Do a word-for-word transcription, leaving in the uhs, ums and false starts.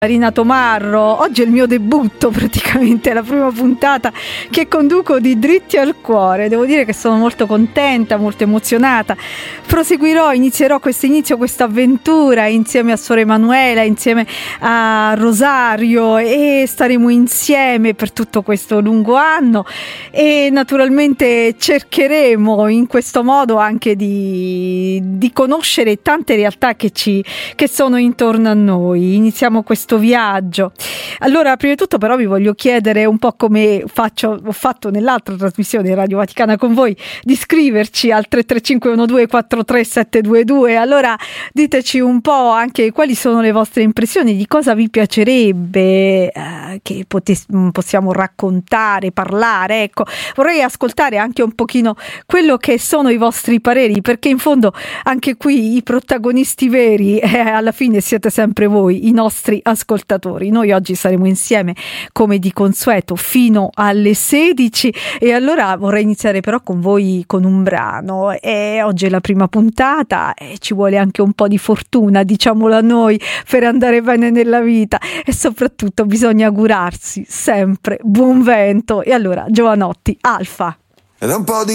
Rinato Marro, oggi è il mio debutto praticamente, è la prima puntata che conduco di Dritti al Cuore. Devo dire che sono molto contenta, molto emozionata. Proseguirò, inizierò questo inizio, questa avventura insieme a Suor Emanuela, insieme a Rosario, e staremo insieme per tutto questo lungo anno e naturalmente cercheremo in questo modo anche di, di conoscere tante realtà che ci che sono intorno a noi. Iniziamo questo viaggio. Allora, prima di tutto però vi voglio chiedere, un po' come faccio, ho fatto nell'altra trasmissione Radio Vaticana con voi, di scriverci al tre tre cinque uno due quattro tre sette due due. Allora diteci un po' anche quali sono le vostre impressioni, di cosa vi piacerebbe eh, che potes- possiamo raccontare, parlare. Ecco, vorrei ascoltare anche un pochino quello che sono i vostri pareri, perché in fondo anche qui i protagonisti veri eh, alla fine siete sempre voi, i nostri ascoltatori. Noi oggi saremo insieme come di consueto fino alle sedici, e allora vorrei iniziare però con voi con un brano. E oggi è la prima puntata e ci vuole anche un po' di fortuna, diciamolo a noi, per andare bene nella vita, e soprattutto bisogna augurarsi sempre buon vento. E allora Giovanotti, Alfa. Ed un po' di